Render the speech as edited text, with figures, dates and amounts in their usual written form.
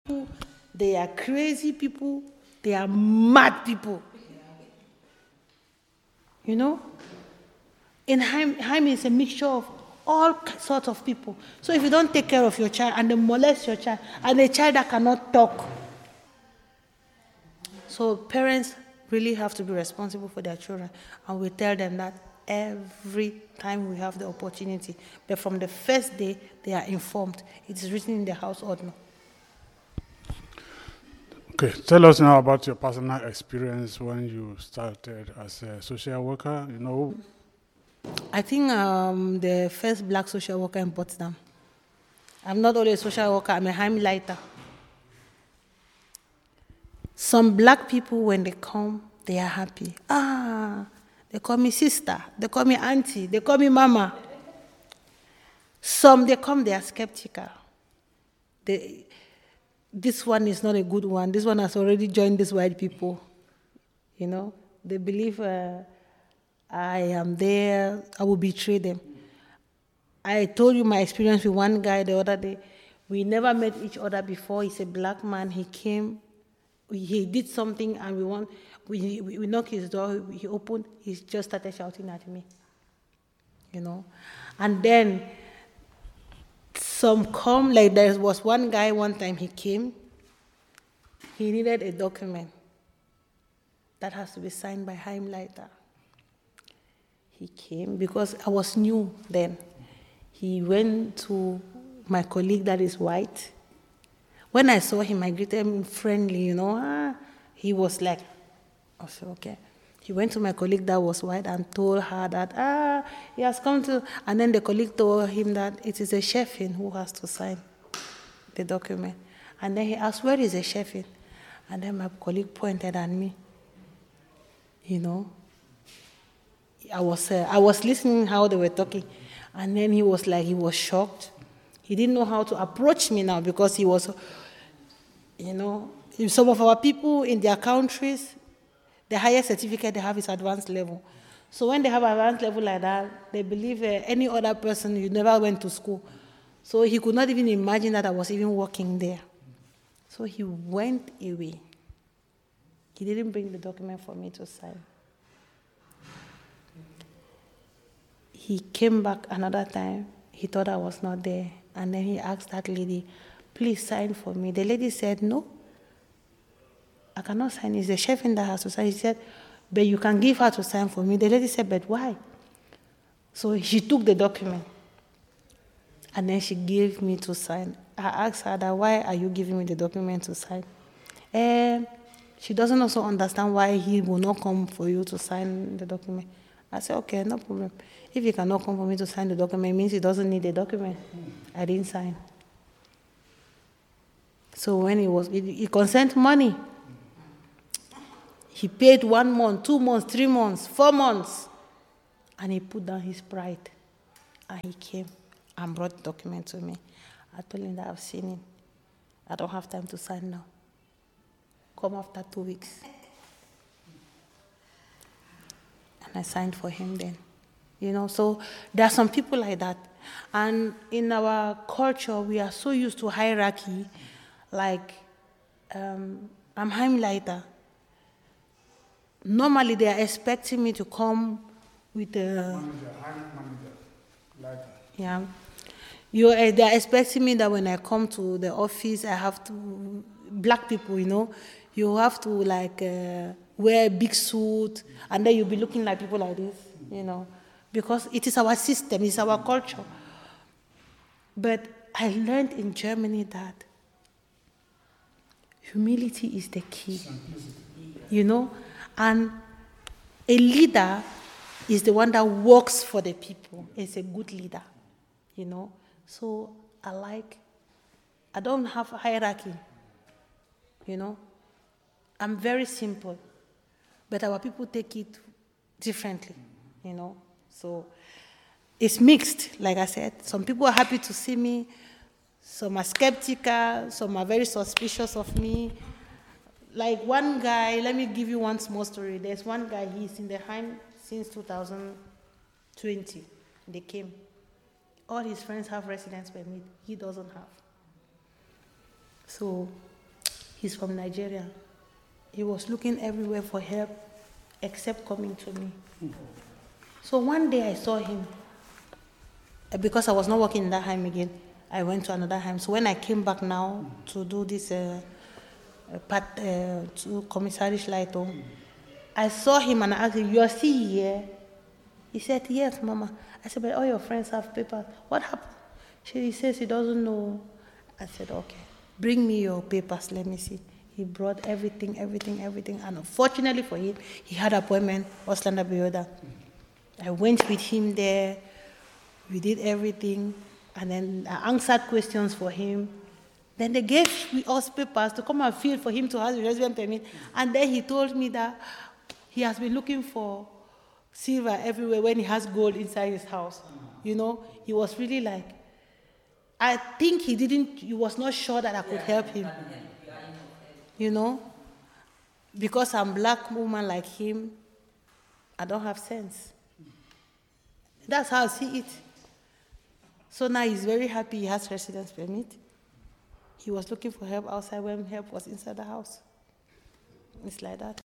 They are crazy people. They are mad people. You know? In Heim is a mixture of all sorts of people. So if you don't take care of your child and they molest your child, and a child that cannot talk, so parents really have to be responsible for their children, and we tell them that every time we have the opportunity. But from the first day, they are informed. It is written in the house order. Okay, tell us now about your personal experience when you started as a social worker. I think the first black social worker in Potsdam. I'm not only a social worker, I'm a Heimleiter. Some black people, when they come, they are happy. They call me sister, they call me auntie, they call me mama. Some, they come, they are skeptical. This one is not a good one. This one has already joined these white people. They believe I am there, I will betray them. I told you my experience with one guy the other day. We never met each other before. He's a black man. He came, he did something, and we knocked his door. He opened. He just started shouting at me. And then some come. Like there was one guy. One time he came. He needed a document that has to be signed by Heimleiter. He came because I was new then. He went to my colleague that is white. When I saw him, I greeted him friendly, He was like, I said, okay. He went to my colleague that was white and told her that, he has come to, and then the colleague told him that it is a chefin who has to sign the document. And then he asked, where is the chefin? And then my colleague pointed at me, I was listening how they were talking. And then he was shocked. He didn't know how to approach me now because he was, some of our people in their countries, the highest certificate they have is advanced level. So when they have advanced level like that, they believe any other person, you never went to school. So he could not even imagine that I was even working there. So he went away. He didn't bring the document for me to sign. He came back another time. He thought I was not there. And then he asked that lady, please sign for me. The lady said, no, I cannot sign. It's the chef in the house to sign. He said, but you can give her to sign for me. The lady said, but why? So she took the document. And then she gave me to sign. I asked her that, why are you giving me the document to sign? She doesn't also understand why he will not come for you to sign the document. I said, okay, no problem. If he cannot come for me to sign the document, it means he doesn't need the document. I didn't sign. So when he consent money. He paid 1 month, 2 months, 3 months, 4 months. And he put down his pride. And he came and brought the document to me. I told him that I've seen it. I don't have time to sign now. Come after 2 weeks. And I signed for him then. So there are some people like that. And in our culture, we are so used to hierarchy. Like, I'm Heimleiter. Normally, they are expecting me to come with a... Yeah. They are expecting me that when I come to the office, I have to... Black people, you have to, wear a big suit, and then you'll be looking like people like this, because it is our system, it's our culture. But I learned in Germany that humility is the key, and a leader is the one that works for the people. It's a good leader, So I don't have hierarchy, I'm very simple, but our people take it differently, So it's mixed, like I said. Some people are happy to see me. Some are skeptical. Some are very suspicious of me. Like one guy, let me give you one small story. There's one guy, he's in the Heim since 2020. They came. All his friends have residence permit. He doesn't have. So He's from Nigeria. He was looking everywhere for help except coming to me. So one day I saw him. Because I was not working in that home again, I went to another home. So when I came back now to do this to Commissary Schleito, I saw him and I asked him, "You are still here?" He said, "Yes, Mama." I said, "But all your friends have papers. What happened?" He says he doesn't know. I said, "Okay, bring me your papers, let me see." He brought everything. And unfortunately for him, he had an appointment, Auslander Bioda. I went with him there. We did everything. And then I answered questions for him. Then they gave us papers to come and fill for him to have a resident permit. And then he told me that he has been looking for silver everywhere when he has gold inside his house. You know, he was really like, I think he was not sure that I could help him. You know, because I'm a black woman like him, I don't have sense. That's how I see it. So now he's very happy he has residence permit. He was looking for help outside when help was inside the house. It's like that.